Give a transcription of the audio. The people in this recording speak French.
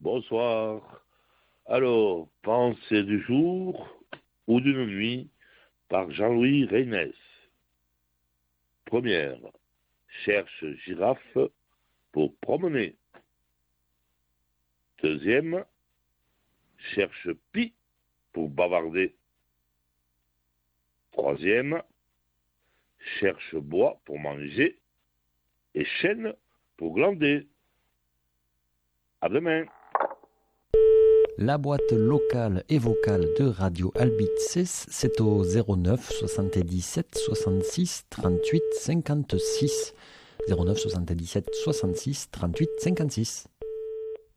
Bonsoir. Alors, pensée du jour ou d'une nuit par Jean-Louis Reynès. Première, cherche girafe pour promener. Deuxième, cherche pie pour bavarder. Troisième, cherche bois pour manger et chêne pour glander. À demain. La boîte locale et vocale de Radio Albices, c'est au 09 77 66 38 56. 09 77 66 38 56.